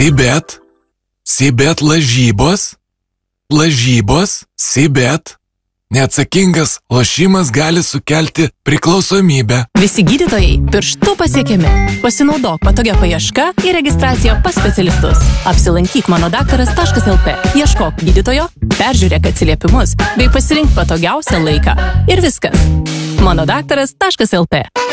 Sibet. Sibet lažybos. Lažybos. Sibet. Neatsakingas lošimas gali sukelti priklausomybę. Visi gydytojai pirštų pasiekiami. Pasinaudok patogia paieška ir registracija pas specialistus. Apsilankyk manodaktaras.lt. Ieškok gydytojo, peržiūrėk atsiliepimus bei pasirink patogiausią laiką. Ir viskas. manodaktaras.lt.